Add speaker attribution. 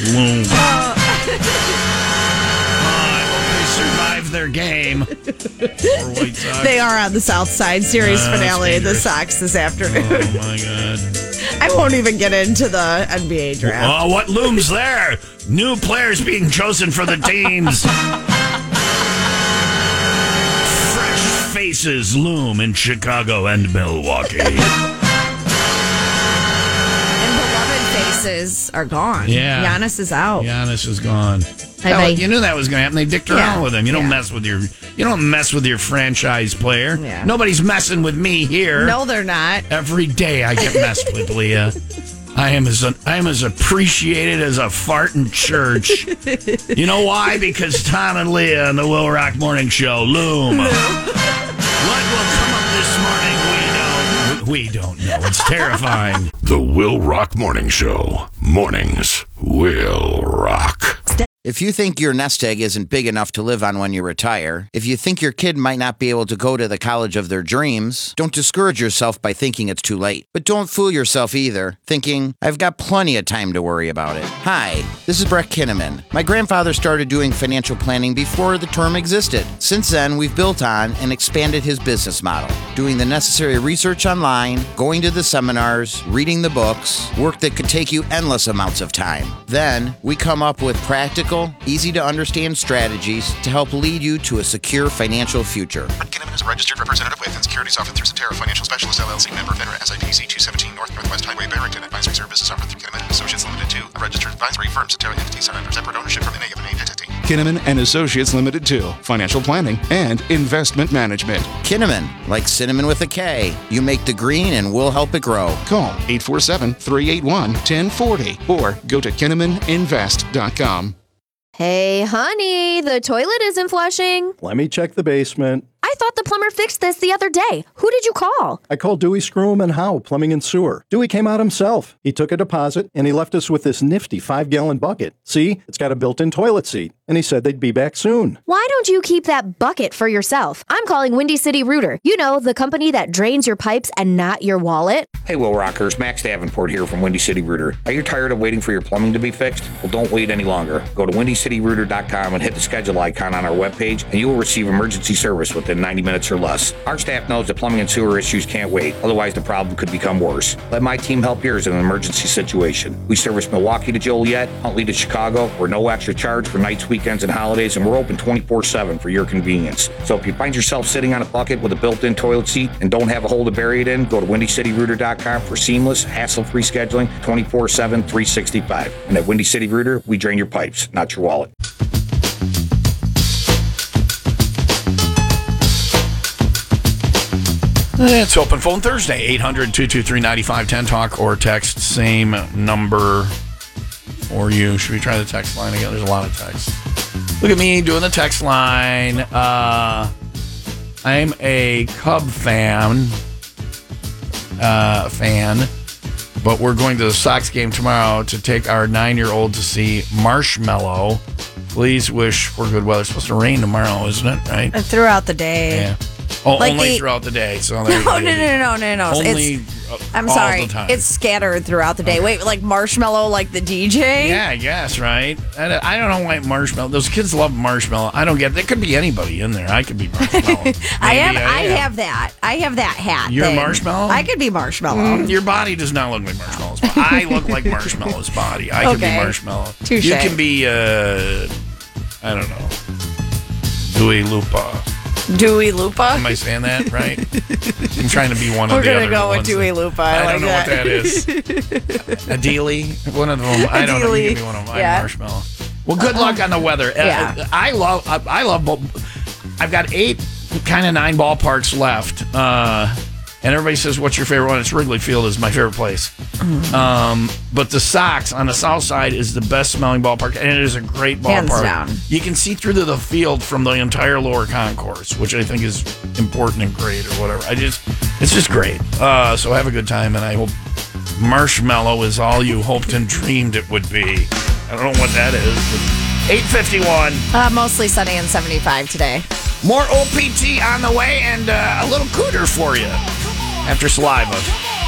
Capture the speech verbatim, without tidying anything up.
Speaker 1: Loom. Uh. Survive their game. White Sox.
Speaker 2: They are on the South Side series uh, finale of the Sox this afternoon.
Speaker 1: Oh, my God.
Speaker 2: I won't even get into the N B A draft.
Speaker 1: Oh, what looms there? New players being chosen for the teams. Fresh faces loom in Chicago and Milwaukee.
Speaker 2: And beloved faces are gone.
Speaker 1: Yeah.
Speaker 2: Giannis is out.
Speaker 1: Giannis is gone.
Speaker 2: Bye
Speaker 1: Hell,
Speaker 2: bye.
Speaker 1: you knew that was going to happen. They dicked around
Speaker 2: Yeah.
Speaker 1: with him. You don't
Speaker 2: Yeah.
Speaker 1: mess with your you don't mess with your franchise player.
Speaker 2: Yeah.
Speaker 1: Nobody's messing with me here.
Speaker 2: No, they're not.
Speaker 1: Every day I get messed with, Leah. I am as I am as appreciated as a fart in church. You know why? Because Tom and Leah on the Will Rock Morning Show loom. What will come up this morning? We don't. We don't know. It's terrifying.
Speaker 3: The Will Rock Morning Show. Mornings will rock.
Speaker 4: If you think your nest egg isn't big enough to live on when you retire, if you think your kid might not be able to go to the college of their dreams, don't discourage yourself by thinking it's too late. But don't fool yourself either, thinking, I've got plenty of time to worry about it. Hi, this is Brett Kinnaman. My grandfather started doing financial planning before the term existed. Since then, we've built on and expanded his business model, doing the necessary research online, going to the seminars, reading the books, work that could take you endless amounts of time. Then, we come up with practical, easy-to-understand strategies to help lead you to a secure financial future.
Speaker 5: Brett Kinnaman is a registered representative with and securities offered through Cetera Financial Specialist, L L C, member FINRA, S I P C two seventeen North Northwest Highway, Barrington. Advisory services offered through Kinnaman and Associates Limited, two, a registered advisory firm. Cetera entities are under separate ownership from any of an entity.
Speaker 6: Kinnaman and Associates Limited, two, financial planning and investment management.
Speaker 4: Kinnaman, like cinnamon with a K. You make the green and we'll help it grow.
Speaker 6: Call eight four seven, three eight one, one zero four zero or go to kinnaman invest dot com.
Speaker 7: Hey, honey, the toilet isn't flushing.
Speaker 8: Let me check the basement.
Speaker 7: I thought the plumber fixed this the other day. Who did you call?
Speaker 8: I called Dewey Screw and Howe, Plumbing and Sewer. Dewey came out himself. He took a deposit, and he left us with this nifty five-gallon bucket. See, it's got a built-in toilet seat, and he said they'd be back soon.
Speaker 7: Why don't you keep that bucket for yourself? I'm calling Windy City Rooter. You know, the company that drains your pipes and not your wallet.
Speaker 9: Hey, Will Rockers, Max Davenport here from Windy City Rooter. Are you tired of waiting for your plumbing to be fixed? Well, don't wait any longer. Go to windy city rooter dot com and hit the schedule icon on our webpage, and you will receive emergency service within ninety minutes or less. Our staff knows that plumbing and sewer issues can't wait. Otherwise, the problem could become worse. Let my team help yours in an emergency situation. We service Milwaukee to Joliet, Huntley to Chicago. We're no extra charge for nights, weekends, and holidays, and we're open twenty-four seven for your convenience. So if you find yourself sitting on a bucket with a built-in toilet seat and don't have a hole to bury it in, go to windy city rooter dot com for seamless, hassle-free scheduling twenty-four seven, three sixty-five. And at Windy City Rooter, we drain your pipes, not your wallet.
Speaker 1: It's Open Phone Thursday, eight hundred, two two three, nine five one zero, talk or text, same number for you. Should we try the text line again? There's a lot of texts. Look at me doing the text line. Uh, I'm a Cub fan, uh, fan, but we're going to the Sox game tomorrow to take our nine-year-old to see Marshmallow. Please wish for good weather. It's supposed to rain tomorrow, isn't it? Right?
Speaker 2: Throughout the day.
Speaker 1: Yeah. Oh,
Speaker 2: Like
Speaker 1: only
Speaker 2: the-
Speaker 1: throughout the day. So
Speaker 2: No,
Speaker 1: there
Speaker 2: no,
Speaker 1: you
Speaker 2: no,
Speaker 1: go.
Speaker 2: no, no, no, no.
Speaker 1: Only
Speaker 2: It's,
Speaker 1: uh,
Speaker 2: I'm
Speaker 1: all
Speaker 2: sorry.
Speaker 1: the time.
Speaker 2: It's scattered throughout the day. Wait, like Marshmallow, like the D J?
Speaker 1: Yeah, I guess, right? I, I don't know why Marshmallow. Those kids love Marshmallow. I don't get it. There could be anybody in there. I could be Marshmallow. Maybe
Speaker 2: I have, I,
Speaker 1: am.
Speaker 2: have that. I have that hat.
Speaker 1: You're
Speaker 2: thing.
Speaker 1: Marshmallow?
Speaker 2: I could be Marshmallow.
Speaker 1: Mm, your body does not look like Marshmallow's body. I look like Marshmallow's body. I could
Speaker 2: Okay.
Speaker 1: be Marshmallow.
Speaker 2: Touche.
Speaker 1: You can be, uh, I don't know, Dewey Lupa.
Speaker 2: Dewey Lupa?
Speaker 1: Am I saying that right? I'm trying to be one
Speaker 2: We're
Speaker 1: of the
Speaker 2: gonna
Speaker 1: other
Speaker 2: go with
Speaker 1: ones
Speaker 2: Dewey
Speaker 1: that-
Speaker 2: Lupa. I
Speaker 1: I,
Speaker 2: like
Speaker 1: don't know
Speaker 2: that.
Speaker 1: what that is. Adelie? One of them. I don't know. You can be one of them. I'm
Speaker 2: Yeah.
Speaker 1: Marshmallow. Well, good luck on the weather. Uh,
Speaker 2: Yeah.
Speaker 1: I love, I, I love, both- I've got eight, kind of nine ballparks left. Uh, and everybody says, what's your favorite one? It's Wrigley Field is my favorite place.
Speaker 2: Mm.
Speaker 1: Um, but the Sox on the south side is the best smelling ballpark, and it is a great ballpark.
Speaker 2: Hands down.
Speaker 1: You can see through to the field from the entire lower concourse, which I think is important and great or whatever. I just, it's just great. Uh, so have a good time, and I hope Marshmallow is all you hoped and dreamed it would be. I don't know what that is, but eight fifty-one.
Speaker 2: Uh, mostly sunny and seventy-five today.
Speaker 1: More O P T on the way and uh, a little cooter for you after Saliva.